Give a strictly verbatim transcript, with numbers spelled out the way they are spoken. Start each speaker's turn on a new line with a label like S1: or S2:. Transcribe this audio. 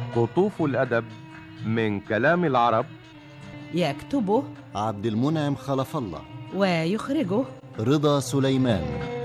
S1: قطوف الأدب من كلام العرب،
S2: يكتبه
S3: عبد المنعم خلف الله،
S2: ويخرجه
S3: رضا سليمان.